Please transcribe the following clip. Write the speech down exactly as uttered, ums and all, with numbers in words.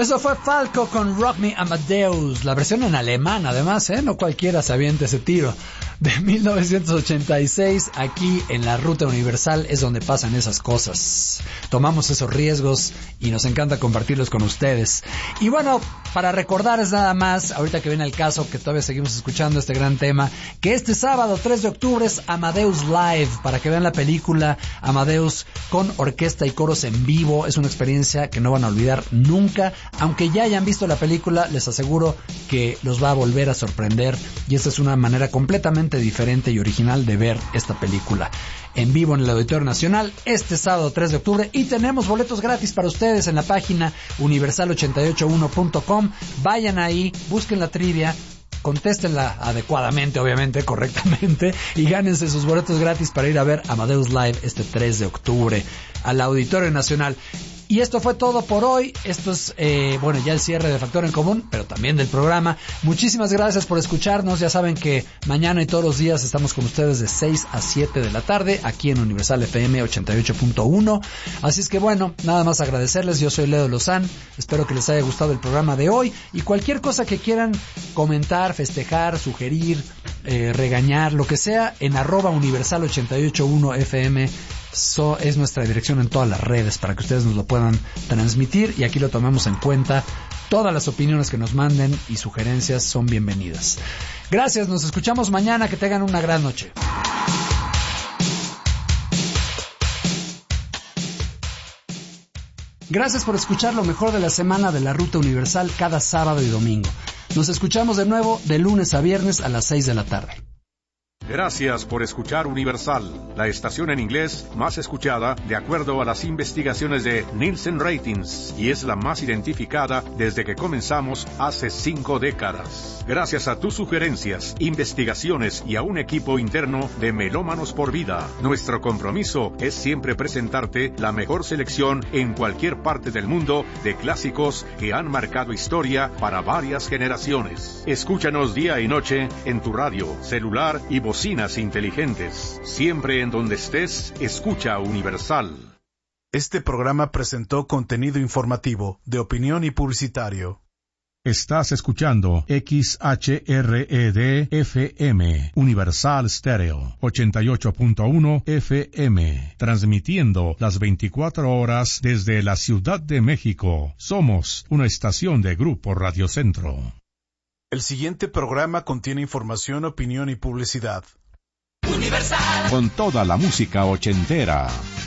Eso fue Falco con Rock Me Amadeus, la versión en alemán además, ¿eh? No cualquiera se avienta ese tiro. De mil novecientos ochenta y seis, aquí en la Ruta Universal es donde pasan esas cosas. Tomamos esos riesgos y nos encanta compartirlos con ustedes. Y bueno, para recordarles nada más, ahorita que viene el caso, que todavía seguimos escuchando este gran tema, que este sábado tres de octubre es Amadeus Live, para que vean la película Amadeus con orquesta y coros en vivo. Es una experiencia que no van a olvidar nunca. Aunque ya hayan visto la película, les aseguro que los va a volver a sorprender, y esta es una manera completamente diferente y original de ver esta película en vivo en el Auditorio Nacional este sábado tres de octubre, y tenemos boletos gratis para ustedes en la página universal ochenta y ocho uno punto com. Vayan ahí, busquen la trivia, contéstenla adecuadamente, obviamente, correctamente, y gánense sus boletos gratis para ir a ver Amadeus Live este tres de octubre al Auditorio Nacional. Y esto fue todo por hoy. Esto es, eh, bueno, ya el cierre de Factor en Común, pero también del programa. Muchísimas gracias por escucharnos. Ya saben que mañana y todos los días estamos con ustedes de seis a siete de la tarde, aquí en Universal F M ochenta y ocho punto uno. Así es que bueno, nada más agradecerles. Yo soy Leo Lozán. Espero que les haya gustado el programa de hoy. Y cualquier cosa que quieran comentar, festejar, sugerir, eh, regañar, lo que sea, en arroba Universal ochenta y ocho punto uno F M. So, es nuestra dirección en todas las redes para que ustedes nos lo puedan transmitir, y aquí lo tomamos en cuenta. Todas las opiniones que nos manden y sugerencias son bienvenidas. Gracias, nos escuchamos mañana. Que tengan una gran noche. Gracias por escuchar lo mejor de la semana de la Ruta Universal cada sábado y domingo. Nos escuchamos de nuevo de lunes a viernes a las seis de la tarde. Gracias por escuchar Universal, la estación en inglés más escuchada de acuerdo a las investigaciones de Nielsen Ratings, y es la más identificada desde que comenzamos hace cinco décadas. Gracias a tus sugerencias, investigaciones y a un equipo interno de Melómanos por Vida, nuestro compromiso es siempre presentarte la mejor selección en cualquier parte del mundo de clásicos que han marcado historia para varias generaciones. Escúchanos día y noche en tu radio, celular y bocinas inteligentes. Siempre en donde estés, escucha Universal. Este programa presentó contenido informativo, de opinión y publicitario. Estás escuchando X H R E D F M, Universal Stereo, ochenta y ocho punto uno F M, transmitiendo las veinticuatro horas desde la Ciudad de México. Somos una estación de Grupo Radio Centro. El siguiente programa contiene información, opinión y publicidad. Universal. Con toda la música ochentera.